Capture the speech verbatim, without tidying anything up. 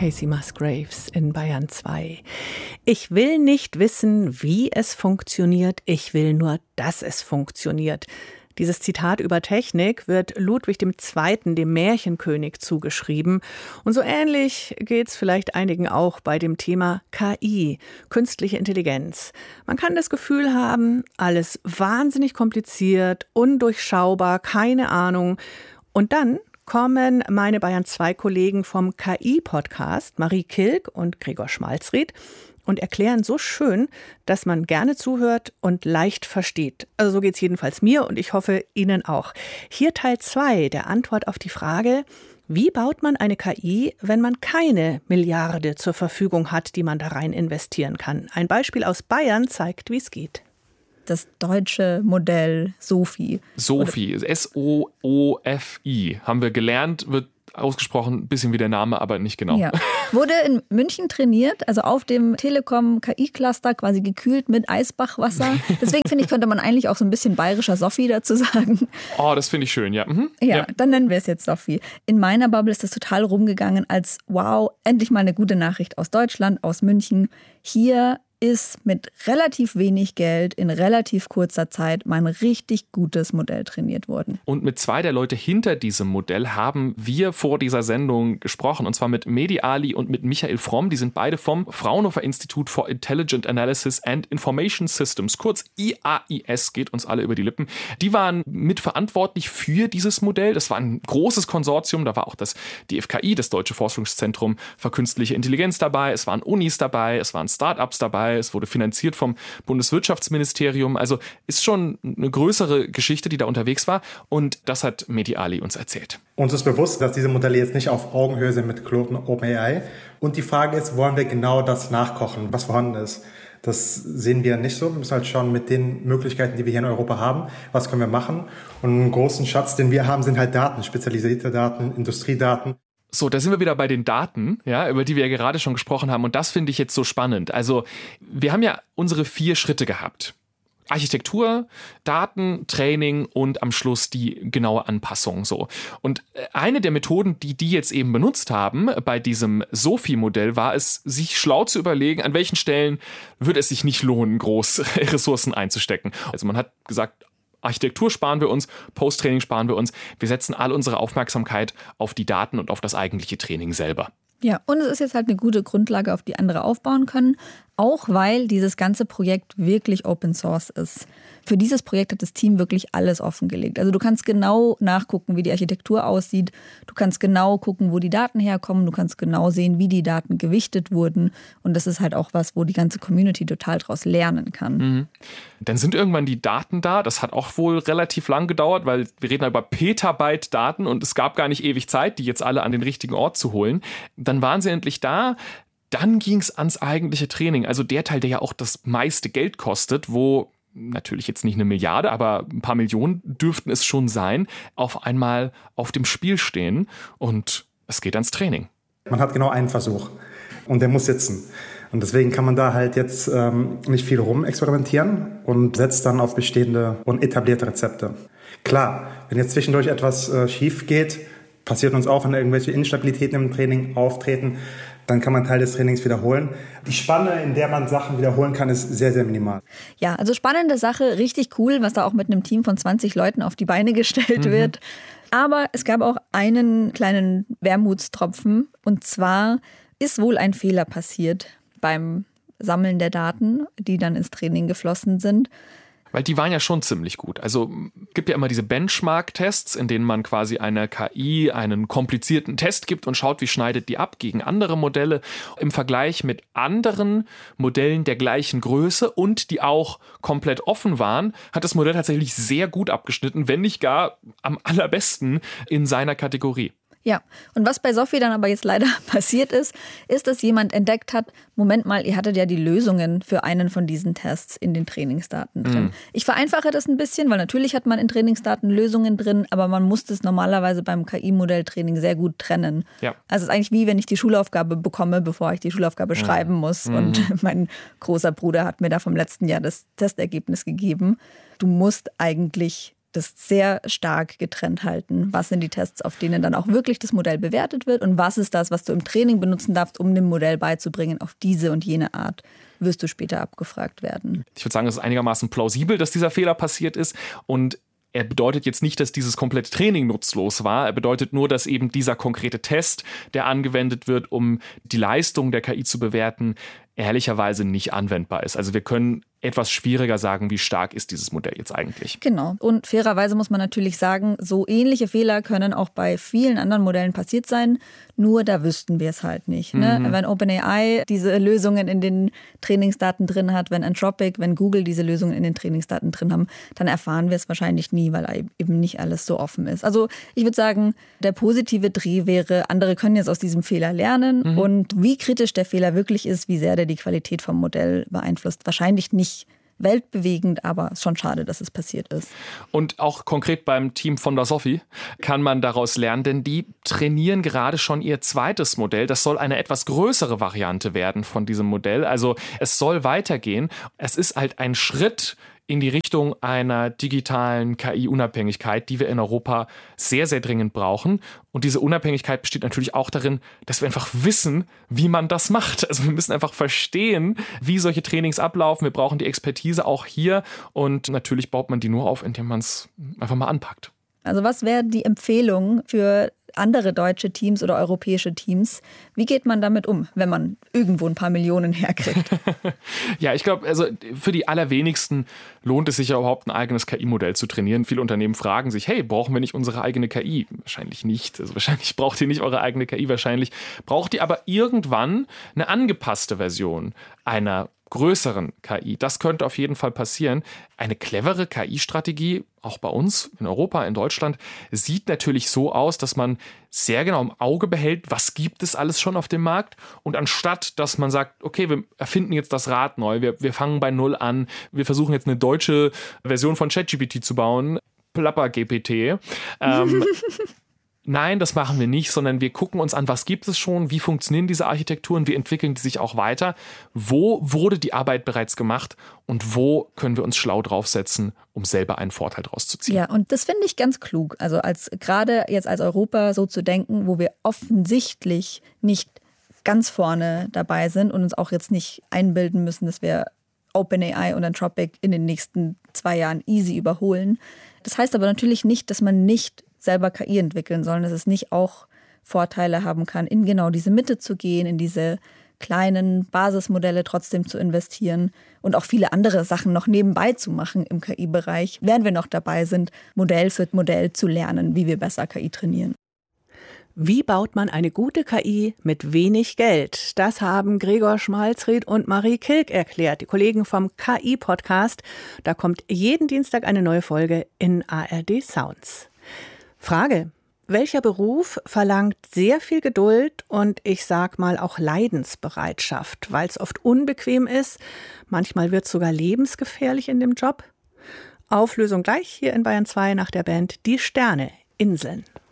Casey Musgraves in Bayern zwei. Ich will nicht wissen, wie es funktioniert, ich will nur, dass es funktioniert. Dieses Zitat über Technik wird Ludwig der Zweite., dem Märchenkönig, zugeschrieben. Und so ähnlich geht's vielleicht einigen auch bei dem Thema K I, künstliche Intelligenz. Man kann das Gefühl haben, alles wahnsinnig kompliziert, undurchschaubar, keine Ahnung. Und dann kommen meine Bayern zwei Kollegen vom K I-Podcast, Marie Kilk und Gregor Schmalzried, und erklären so schön, dass man gerne zuhört und leicht versteht. Also so geht's jedenfalls mir und ich hoffe Ihnen auch. Hier Teil zwei der Antwort auf die Frage, wie baut man eine K I, wenn man keine Milliarde zur Verfügung hat, die man da rein investieren kann? Ein Beispiel aus Bayern zeigt, wie es geht. Das deutsche Modell Sophie. Sophie, S O O F I, haben wir gelernt, wird ausgesprochen, ein bisschen wie der Name, aber nicht genau. Ja. Wurde in München trainiert, also auf dem Telekom-K I-Cluster, quasi gekühlt mit Eisbachwasser. Deswegen finde ich, könnte man eigentlich auch so ein bisschen bayerischer Sophie dazu sagen. Oh, das finde ich schön, ja. Mhm. ja. Ja, dann nennen wir es jetzt Sophie. In meiner Bubble ist das total rumgegangen als, wow, endlich mal eine gute Nachricht aus Deutschland, aus München. Hier ist mit relativ wenig Geld in relativ kurzer Zeit mal ein richtig gutes Modell trainiert worden. Und mit zwei der Leute hinter diesem Modell haben wir vor dieser Sendung gesprochen. Und zwar mit Mehdi Ali und mit Michael Fromm. Die sind beide vom Fraunhofer Institute for Intelligent Analysis and Information Systems, kurz I A I S, geht uns alle über die Lippen. Die waren mitverantwortlich für dieses Modell. Das war ein großes Konsortium. Da war auch das D F K I, das Deutsche Forschungszentrum für Künstliche Intelligenz, dabei. Es waren Unis dabei, es waren Start-ups dabei. Es wurde finanziert vom Bundeswirtschaftsministerium. Also ist schon eine größere Geschichte, die da unterwegs war. Und das hat Mehdi Ali uns erzählt. Uns ist bewusst, dass diese Modelle jetzt nicht auf Augenhöhe sind mit Claude und OpenAI. Und die Frage ist, wollen wir genau das nachkochen, was vorhanden ist? Das sehen wir nicht so. Wir müssen halt schauen mit den Möglichkeiten, die wir hier in Europa haben, was können wir machen. Und einen großen Schatz, den wir haben, sind halt Daten, spezialisierte Daten, Industriedaten. So, da sind wir wieder bei den Daten, ja, über die wir ja gerade schon gesprochen haben. Und das finde ich jetzt so spannend. Also, wir haben ja unsere vier Schritte gehabt. Architektur, Daten, Training und am Schluss die genaue Anpassung. So. Und eine der Methoden, die die jetzt eben benutzt haben bei diesem Sophie-Modell, war es, sich schlau zu überlegen, an welchen Stellen würde es sich nicht lohnen, groß Ressourcen einzustecken. Also man hat gesagt, Architektur sparen wir uns, Post-Training sparen wir uns. Wir setzen all unsere Aufmerksamkeit auf die Daten und auf das eigentliche Training selber. Ja, und es ist jetzt halt eine gute Grundlage, auf die andere aufbauen können, auch weil dieses ganze Projekt wirklich Open Source ist. Für dieses Projekt hat das Team wirklich alles offengelegt. Also du kannst genau nachgucken, wie die Architektur aussieht. Du kannst genau gucken, wo die Daten herkommen. Du kannst genau sehen, wie die Daten gewichtet wurden. Und das ist halt auch was, wo die ganze Community total draus lernen kann. Mhm. Dann sind irgendwann die Daten da. Das hat auch wohl relativ lang gedauert, weil wir reden über Petabyte Daten und es gab gar nicht ewig Zeit, die jetzt alle an den richtigen Ort zu holen. Dann waren sie endlich da. Dann ging es ans eigentliche Training. Also der Teil, der ja auch das meiste Geld kostet, wo natürlich jetzt nicht eine Milliarde, aber ein paar Millionen dürften es schon sein, auf einmal auf dem Spiel stehen und es geht ans Training. Man hat genau einen Versuch und der muss sitzen. Und deswegen kann man da halt jetzt ähm, nicht viel rumexperimentieren und setzt dann auf bestehende und etablierte Rezepte. Klar, wenn jetzt zwischendurch etwas äh, schief geht, passiert uns auch, wenn irgendwelche Instabilitäten im Training auftreten, dann kann man Teil des Trainings wiederholen. Die Spanne, in der man Sachen wiederholen kann, ist sehr, sehr minimal. Ja, also spannende Sache, richtig cool, was da auch mit einem Team von zwanzig Leuten auf die Beine gestellt mhm. wird. Aber es gab auch einen kleinen Wermutstropfen. Und zwar ist wohl ein Fehler passiert beim Sammeln der Daten, die dann ins Training geflossen sind. Weil die waren ja schon ziemlich gut. Also gibt ja immer diese Benchmark-Tests, in denen man quasi einer K I einen komplizierten Test gibt und schaut, wie schneidet die ab gegen andere Modelle im Vergleich mit anderen Modellen der gleichen Größe und die auch komplett offen waren, hat das Modell tatsächlich sehr gut abgeschnitten, wenn nicht gar am allerbesten in seiner Kategorie. Ja, und was bei Sophie dann aber jetzt leider passiert ist, ist, dass jemand entdeckt hat, Moment mal, ihr hattet ja die Lösungen für einen von diesen Tests in den Trainingsdaten drin. Mhm. Ich vereinfache das ein bisschen, weil natürlich hat man in Trainingsdaten Lösungen drin, aber man muss das normalerweise beim K I-Modelltraining sehr gut trennen. Ja. Also es ist eigentlich wie, wenn ich die Schulaufgabe bekomme, bevor ich die Schulaufgabe mhm. schreiben muss. Mhm. Und mein großer Bruder hat mir da vom letzten Jahr das Testergebnis gegeben. Du musst eigentlich das sehr stark getrennt halten. Was sind die Tests, auf denen dann auch wirklich das Modell bewertet wird und was ist das, was du im Training benutzen darfst, um dem Modell beizubringen, auf diese und jene Art wirst du später abgefragt werden. Ich würde sagen, es ist einigermaßen plausibel, dass dieser Fehler passiert ist und er bedeutet jetzt nicht, dass dieses komplette Training nutzlos war. Er bedeutet nur, dass eben dieser konkrete Test, der angewendet wird, um die Leistung der K I zu bewerten, ehrlicherweise nicht anwendbar ist. Also wir können etwas schwieriger sagen, wie stark ist dieses Modell jetzt eigentlich. Genau. Und fairerweise muss man natürlich sagen, so ähnliche Fehler können auch bei vielen anderen Modellen passiert sein, nur da wüssten wir es halt nicht. Ne? Mhm. Wenn OpenAI diese Lösungen in den Trainingsdaten drin hat, wenn Anthropic, wenn Google diese Lösungen in den Trainingsdaten drin haben, dann erfahren wir es wahrscheinlich nie, weil eben nicht alles so offen ist. Also ich würde sagen, der positive Dreh wäre, andere können jetzt aus diesem Fehler lernen mhm. und wie kritisch der Fehler wirklich ist, wie sehr der die Qualität vom Modell beeinflusst, wahrscheinlich nicht weltbewegend, aber schon schade, dass es passiert ist. Und auch konkret beim Team von der Sophie kann man daraus lernen, denn die trainieren gerade schon ihr zweites Modell. Das soll eine etwas größere Variante werden von diesem Modell. Also es soll weitergehen. Es ist halt ein Schritt in die Richtung einer digitalen K I-Unabhängigkeit, die wir in Europa sehr, sehr dringend brauchen. Und diese Unabhängigkeit besteht natürlich auch darin, dass wir einfach wissen, wie man das macht. Also wir müssen einfach verstehen, wie solche Trainings ablaufen. Wir brauchen die Expertise auch hier. Und natürlich baut man die nur auf, indem man es einfach mal anpackt. Also was wäre die Empfehlung für andere deutsche Teams oder europäische Teams? Wie geht man damit um, wenn man irgendwo ein paar Millionen herkriegt? Ja, ich glaube, also für die allerwenigsten lohnt es sich ja überhaupt ein eigenes K I-Modell zu trainieren. Viele Unternehmen fragen sich, hey, brauchen wir nicht unsere eigene K I? Wahrscheinlich nicht. Also wahrscheinlich braucht ihr nicht eure eigene K I. Wahrscheinlich braucht ihr aber irgendwann eine angepasste Version einer größeren K I. Das könnte auf jeden Fall passieren. Eine clevere K I-Strategie, auch bei uns in Europa, in Deutschland, sieht natürlich so aus, dass man sehr genau im Auge behält, was gibt es alles schon auf dem Markt. Und anstatt, dass man sagt, okay, wir erfinden jetzt das Rad neu, wir, wir fangen bei Null an, wir versuchen jetzt eine deutsche Version von ChatGPT zu bauen, Plapper-G P T, ähm, Nein, das machen wir nicht, sondern wir gucken uns an, was gibt es schon, wie funktionieren diese Architekturen, wie entwickeln die sich auch weiter, wo wurde die Arbeit bereits gemacht und wo können wir uns schlau draufsetzen, um selber einen Vorteil draus zu ziehen. Ja, und das finde ich ganz klug. Also als gerade jetzt als Europa so zu denken, wo wir offensichtlich nicht ganz vorne dabei sind und uns auch jetzt nicht einbilden müssen, dass wir OpenAI und Anthropic in den nächsten zwei Jahren easy überholen. Das heißt aber natürlich nicht, dass man nicht selber K I entwickeln sollen, dass es nicht auch Vorteile haben kann, in genau diese Mitte zu gehen, in diese kleinen Basismodelle trotzdem zu investieren und auch viele andere Sachen noch nebenbei zu machen im K I-Bereich, während wir noch dabei sind, Modell für Modell zu lernen, wie wir besser K I trainieren. Wie baut man eine gute K I mit wenig Geld? Das haben Gregor Schmalzried und Marie Kilk erklärt, die Kollegen vom K I-Podcast. Da kommt jeden Dienstag eine neue Folge in A R D Sounds. Frage: Welcher Beruf verlangt sehr viel Geduld und ich sag mal auch Leidensbereitschaft, weil es oft unbequem ist, manchmal wird es sogar lebensgefährlich in dem Job? Auflösung gleich hier in Bayern zwei nach der Band Die Sterne, Inseln.